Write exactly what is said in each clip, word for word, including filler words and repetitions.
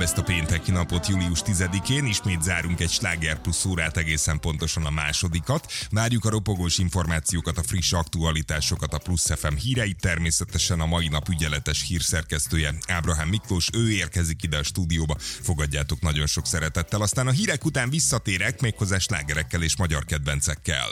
Ezt a pénteki napot július tizedikén ismét zárunk egy Sláger Plusz órát, egészen pontosan a másodikat. Várjuk a ropogós információkat, a friss aktualitásokat, a Plusz ef em híreit, természetesen a mai nap ügyeletes hírszerkesztője Ábrahám Miklós, ő érkezik ide a stúdióba, fogadjátok nagyon sok szeretettel. Aztán a hírek után visszatérek, méghozzá slágerekkel és magyar kedvencekkel.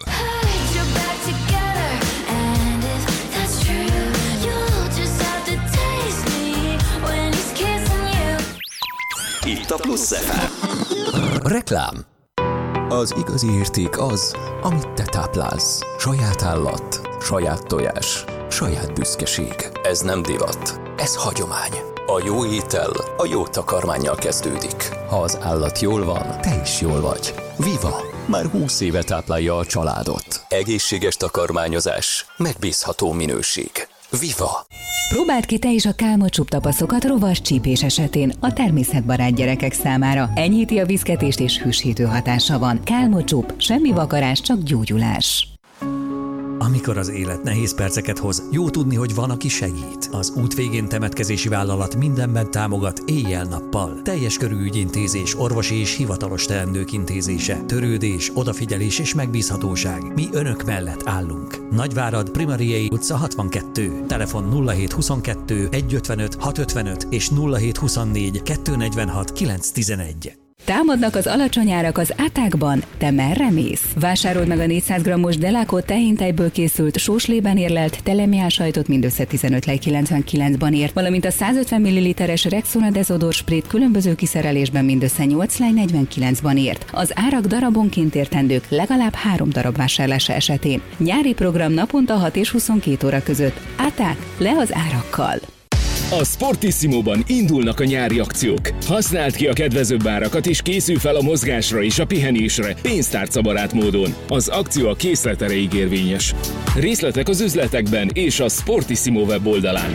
Itt a Plusz ef em. Reklám. Az igazi érték az, amit te táplálsz. Saját állat, saját tojás, saját büszkeség. Ez nem divat, ez hagyomány. A jó étel a jó takarmánnyal kezdődik. Ha az állat jól van, te is jól vagy. Viva! Már húsz éve táplálja a családot. Egészséges takarmányozás, megbízható minőség. Viva! Próbáld ki te is a Kálmocsup tapaszokat rovas csípés esetén a természetbarát gyerekek számára. Enyhíti a viszketést és hűsítő hatása van. Kálmocsup, semmi vakarás, csak gyógyulás. Amikor az élet nehéz perceket hoz, jó tudni, hogy van, aki segít. Az út végén temetkezési vállalat mindenben támogat éjjel-nappal. Teljes körű ügyintézés, orvosi és hivatalos teendők intézése, törődés, odafigyelés és megbízhatóság. Mi önök mellett állunk. Nagyvárad, Primariei utca hatvankettő. Telefon nulla hét huszonkettő egyszázötvenöt hatszázötvenöt és nulla hét huszonnégy kétszáznegyvenhat kilencszáztizenegy. Támadnak az alacsony árak az átákban, te merre mész? Vásárold meg a négyszáz grammos Delaco tehintejből készült sóslében érlelt telemiás sajtot mindössze tizenöt lej kilencvenkilenc banért, valamint a százötven milliliteres Rexona Desodor Sprayt különböző kiszerelésben mindössze nyolc lej negyvenkilenc banért. Az árak darabonként értendők legalább három darab vásárlása esetén. Nyári program naponta hat és huszonkét óra között. Áták, le az árakkal! A Sportissimóban indulnak a nyári akciók. Használd ki a kedvezőbb árakat és készülj fel a mozgásra és a pihenésre pénztárcabarát módon. Az akció a készlet erejéig érvényes. Részletek az üzletekben és a Sportissimo weboldalán.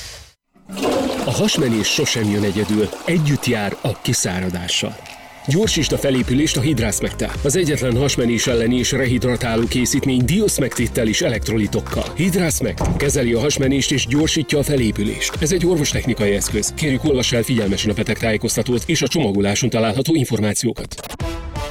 A hasmenés sosem jön egyedül, együtt jár a kiszáradással. Gyorsítsd a felépülést a Hydra-Smectel. Az egyetlen hasmenés elleni és rehidratáló készítmény Diosmectittel és elektrolitokkal. Hydra-Smect kezeli a hasmenést és gyorsítja a felépülést. Ez egy orvostechnikai eszköz. Kérjük, olvass el figyelmesen a betegtájékoztatót és a csomagoláson található információkat.